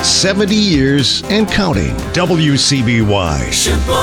70 years and counting. WCBY.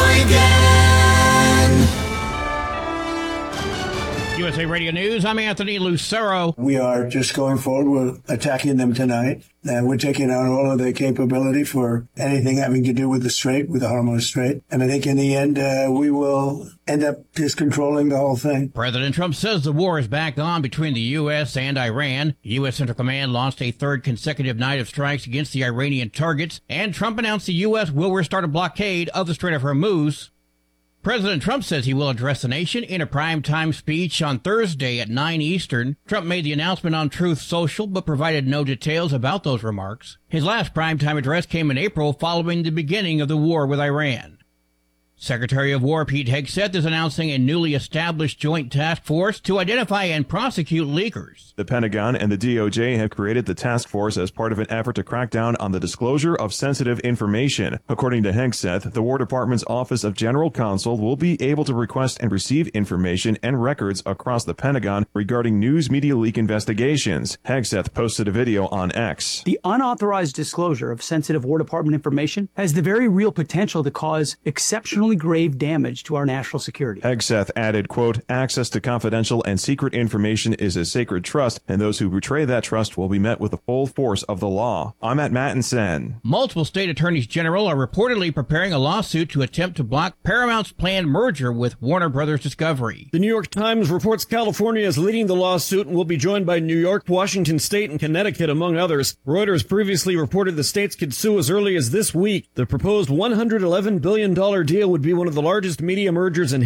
USA Radio News, I'm Anthony Lucero. We are just going forward. We're attacking them tonight. We're taking out all of their capability for anything having to do with the Strait, with the Hormuz Strait. And I think in the end, we will end up just controlling the whole thing. President Trump says the war is back on between the U.S. and Iran. U.S. Central Command launched a third consecutive night of strikes against the Iranian targets. And Trump announced the U.S. will restart a blockade of the Strait of Hormuz. President Trump says he will address the nation in a primetime speech on Thursday at 9 Eastern. Trump made the announcement on Truth Social, but provided no details about those remarks. His last primetime address came in April following the beginning of the war with Iran. Secretary of War Pete Hegseth is announcing a newly established joint task force to identify and prosecute leakers. The Pentagon and the DOJ have created the task force as part of an effort to crack down on the disclosure of sensitive information. According to Hegseth, the War Department's Office of General Counsel will be able to request and receive information and records across the Pentagon regarding news media leak investigations. Hegseth posted a video on X. The unauthorized disclosure of sensitive War Department information has the very real potential to cause exceptional grave damage to our national security. Hegseth added, quote, access to confidential and secret information is a sacred trust, and those who betray that trust will be met with the full force of the law. I'm at Mattinson. Multiple state attorneys general are reportedly preparing a lawsuit to attempt to block Paramount's planned merger with Warner Brothers Discovery. The New York Times reports California is leading the lawsuit and will be joined by New York, Washington State, and Connecticut, among others. Reuters previously reported the states could sue as early as this week. The proposed $111 billion deal would be one of the largest media mergers in